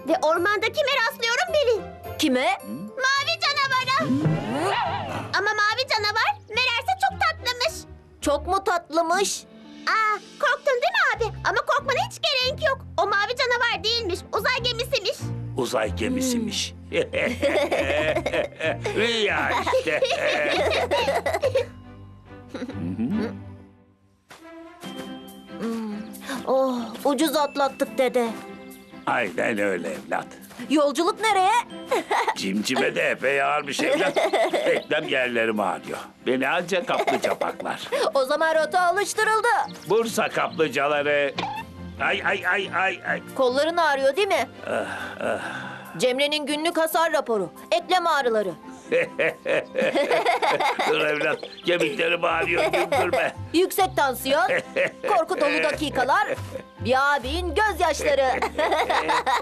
Ve ormanda kime rastlıyorum bilin? Kime? Mavi canavara. Ama mavi canavar meğerse çok tatlıymış. Çok mu tatlıymış? Aa, korktun değil mi abi? Ama korkmana hiç gerek yok. O mavi canavar değilmiş, uzay gemisiymiş. Uzay gemisiymiş. Rüya işte. Oh, ucuz atlattık dede. Aynen öyle evlat. Yolculuk nereye? Cimcime de epey ağırmış evlat. Eklem yerlerim ağrıyor. Beni ancak kaplıca baklar. O zaman rota oluşturuldu. Bursa kaplıcaları. Ay ay ay ay ay. Kolların ağrıyor değil mi? Cemre'nin günlük hasar raporu. Eklem ağrıları. Dur evlat. Kemiklerim ağrıyor. Güldürme. Yüksek tansiyon. Korku dolu dakikalar. Bir abinin gözyaşları.